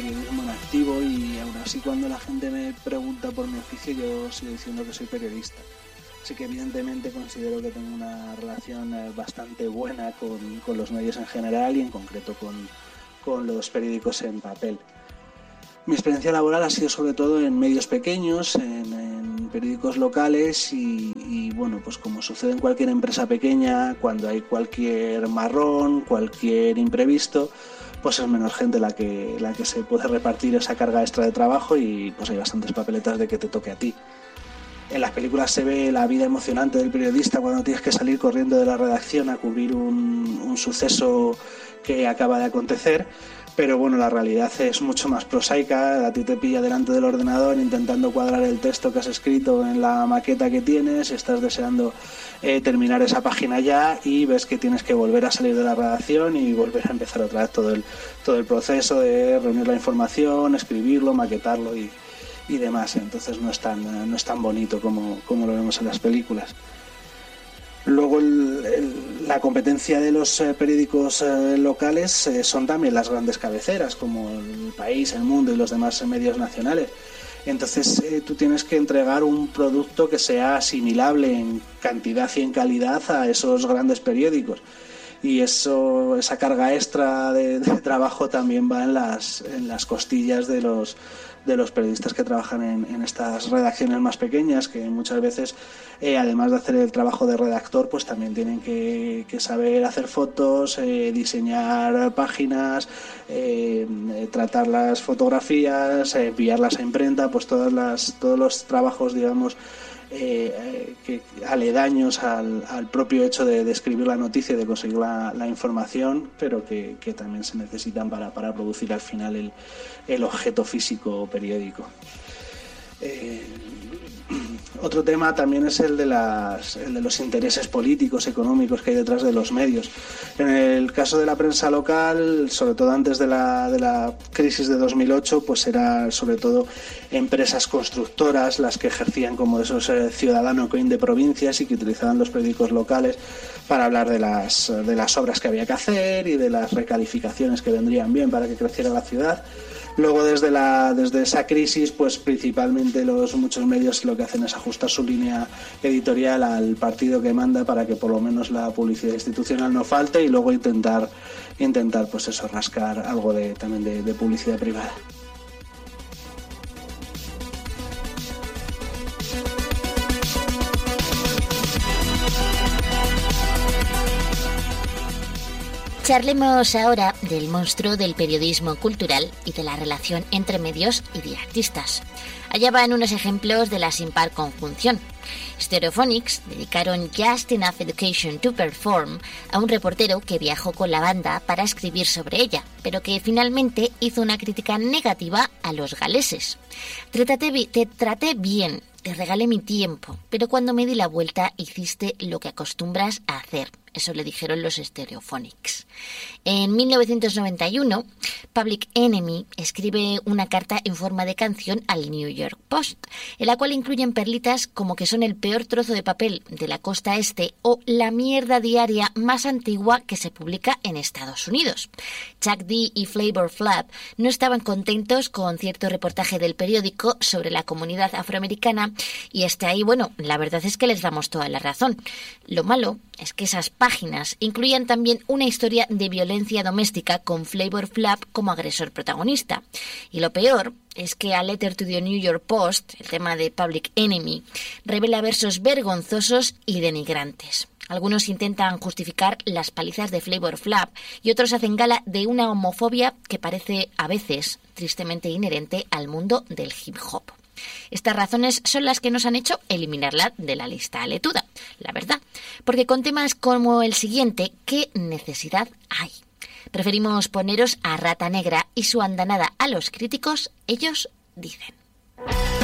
periodismo en activo, y aún así cuando la gente me pregunta por mi oficio yo sigo diciendo que soy periodista. Así que evidentemente considero que tengo una relación bastante buena con los medios en general y en concreto con los periódicos en papel. Mi experiencia laboral ha sido sobre todo en medios pequeños, en periódicos locales y bueno, pues como sucede en cualquier empresa pequeña, cuando hay cualquier marrón, cualquier imprevisto, pues es menos gente la que se puede repartir esa carga extra de trabajo y pues hay bastantes papeletas de que te toque a ti. En las películas se ve la vida emocionante del periodista cuando tienes que salir corriendo de la redacción a cubrir un suceso que acaba de acontecer, pero bueno, la realidad es mucho más prosaica. A ti te pilla delante del ordenador intentando cuadrar el texto que has escrito en la maqueta que tienes, estás deseando terminar esa página ya y ves que tienes que volver a salir de la redacción y volver a empezar otra vez todo el proceso de reunir la información, escribirlo, maquetarlo y demás. Entonces no es tan bonito como lo vemos en las películas. Luego la competencia de los periódicos locales son también las grandes cabeceras como El País, El Mundo y los demás medios nacionales. Entonces tú tienes que entregar un producto que sea asimilable en cantidad y en calidad a esos grandes periódicos. Y esa carga extra de trabajo también va en las costillas de los periodistas que trabajan en estas redacciones más pequeñas, que muchas veces, además de hacer el trabajo de redactor, pues también tienen que saber hacer fotos, diseñar páginas, tratar las fotografías, enviarlas a imprenta, pues todos los trabajos, digamos, aledaños al propio hecho de escribir la noticia y de conseguir la información, pero que también se necesitan para producir al final el objeto físico periódico. Otro tema también es el de los intereses políticos, económicos que hay detrás de los medios. En el caso de la prensa local, sobre todo antes de la crisis de 2008, pues era sobre todo empresas constructoras las que ejercían como esos ciudadanos coin de provincias y que utilizaban los periódicos locales para hablar de las obras que había que hacer y de las recalificaciones que vendrían bien para que creciera la ciudad. Luego desde esa crisis, pues principalmente muchos medios lo que hacen es ajustar su línea editorial al partido que manda para que por lo menos la publicidad institucional no falte y luego intentar pues eso, rascar algo también de publicidad privada. Charlemos ahora del monstruo del periodismo cultural y de la relación entre medios y de artistas. Allá van unos ejemplos de la sin par conjunción. Stereophonics dedicaron Just Enough Education to Perform a un reportero que viajó con la banda para escribir sobre ella, pero que finalmente hizo una crítica negativa a los galeses. Te traté bien, te regalé mi tiempo, pero cuando me di la vuelta hiciste lo que acostumbras a hacer. Eso le dijeron los Stereophonics. En 1991, Public Enemy escribe una carta en forma de canción al New York Post, en la cual incluyen perlitas como que son el peor trozo de papel de la costa este o la mierda diaria más antigua que se publica en Estados Unidos. Chuck D y Flavor Flav no estaban contentos con cierto reportaje del periódico sobre la comunidad afroamericana y ahí, bueno, la verdad es que les damos toda la razón. Lo malo es que esas páginas incluían también una historia de violencia doméstica con Flavor Flav como agresor protagonista. Y lo peor es que A Letter to the New York Post, el tema de Public Enemy, revela versos vergonzosos y denigrantes. Algunos intentan justificar las palizas de Flavor Flav y otros hacen gala de una homofobia que parece a veces tristemente inherente al mundo del hip hop. Estas razones son las que nos han hecho eliminarla de la lista aletuda, la verdad, porque con temas como el siguiente, ¿qué necesidad hay? Preferimos poneros a Rata Negra y su andanada a los críticos, ellos dicen.